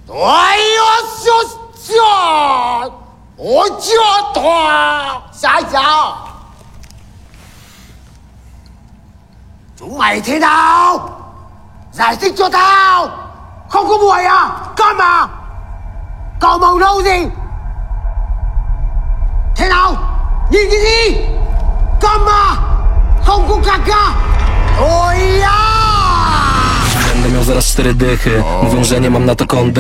哎呦，小，我叫他傻小，chúng mày thế nào? Giải thích cho tao. Không có muội à? Con mà. Cậu màu nâu gì? Thế nào? Nhìn cái gì? Con mà. Không có caca. Oj ja! Będę miał zaraz 4 dychy. Mówią, że nie mam na to kondy.